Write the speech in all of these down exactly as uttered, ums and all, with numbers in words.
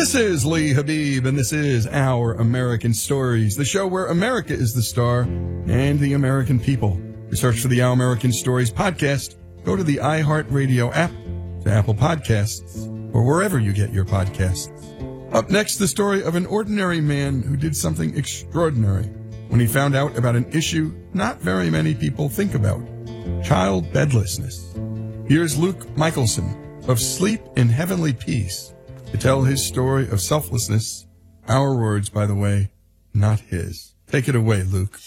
This is Lee Habib, and this is Our American Stories, the show where America is the star and the American people. To search for the Our American Stories podcast, go to the iHeartRadio app, to Apple Podcasts, or wherever you get your podcasts. Up next, the story of an ordinary man who did something extraordinary when he found out about an issue not very many people think about: child bedlessness. Here's Luke Michelson of Sleep in Heavenly Peace to tell his story of selflessness. Our words, by the way, not his. Take it away, Luke.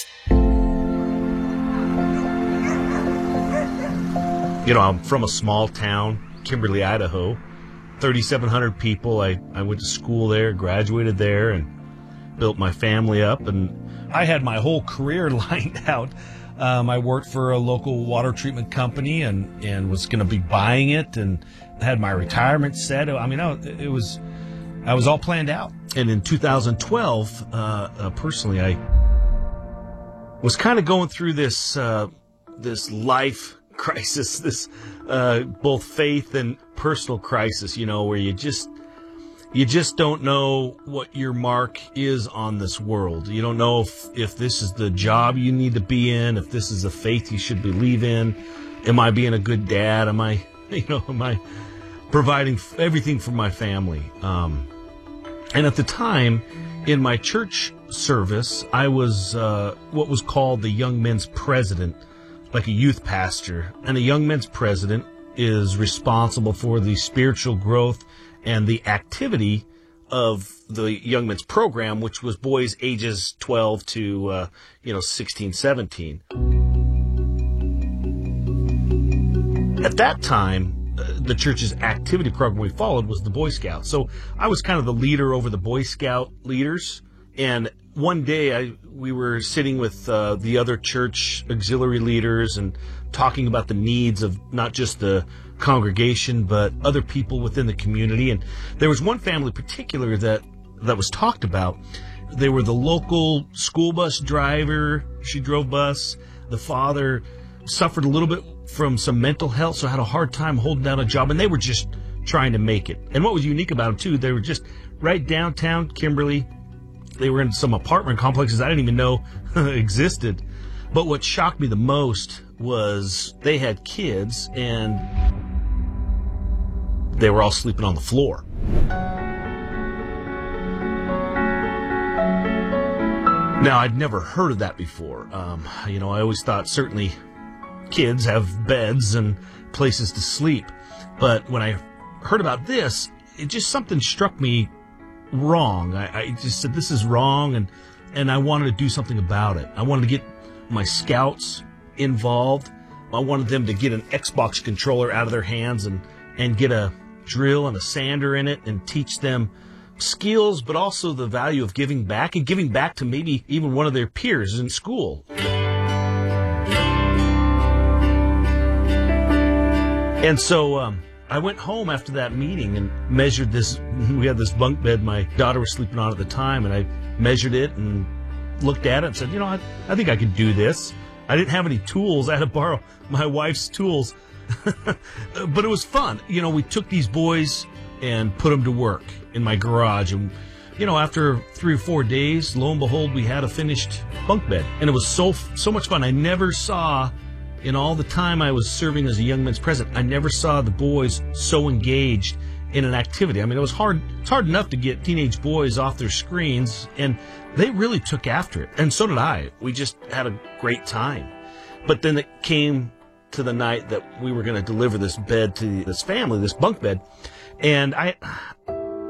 You know, I'm from a small town, Kimberly, Idaho. thirty-seven hundred people. I, I went to school there, graduated there, and built my family up. And I had my whole career lined out. Um, I worked for a local water treatment company and, and was going to be buying it, and had my retirement set. I mean, I, it was, I was all planned out. And in two thousand twelve, uh, uh, personally, I was kind of going through this, uh, this life crisis, this, uh, both faith and personal crisis, you know, where you just, you just don't know what your mark is on this world. You don't know if, if this is the job you need to be in, if this is the faith you should believe in. Am I being a good dad? Am I, you know, am I providing everything for my family? Um, and at the time, in my church service, I was uh, what was called the young men's president, like a youth pastor. And a young men's president is responsible for the spiritual growth and the activity of the young men's program, which was boys ages twelve to, uh, you know, sixteen, seventeen. At that time, the church's activity program we followed was the Boy Scouts. So I was kind of the leader over the Boy Scout leaders. And one day I, we were sitting with uh, the other church auxiliary leaders and talking about the needs of not just the congregation, but other people within the community. And there was one family in particular that, that was talked about. They were the local school bus driver. She drove bus. The father suffered a little bit from some mental health, so had a hard time holding down a job, and they were just trying to make it. And what was unique about them, too, they were just right downtown Kimberly. They were in some apartment complexes I didn't even know existed. But what shocked me the most was they had kids, and they were all sleeping on the floor. Now, I'd never heard of that before. Um, you know, I always thought certainly kids have beds and places to sleep. But when I heard about this, it just something struck me wrong. I, I just said, this is wrong, and, and I wanted to do something about it. I wanted to get my scouts involved. I wanted them to get an Xbox controller out of their hands and, and get a drill and a sander in it and teach them skills, but also the value of giving back and giving back to maybe even one of their peers in school. And so um, I went home after that meeting and measured this. We had this bunk bed my daughter was sleeping on at the time, and I measured it and looked at it and said, you know, I, I think I could do this. I didn't have any tools. I had to borrow my wife's tools. But it was fun. You know, we took these boys and put them to work in my garage. And, you know, after three or four days, lo and behold, we had a finished bunk bed. And it was so so much fun. I never saw, in all the time I was serving as a young men's president, I never saw the boys so engaged in an activity. I mean, it was hard. It's hard enough to get teenage boys off their screens, and they really took after it. And so did I. We just had a great time. But then it came to the night that we were going to deliver this bed to this family, this bunk bed. And I,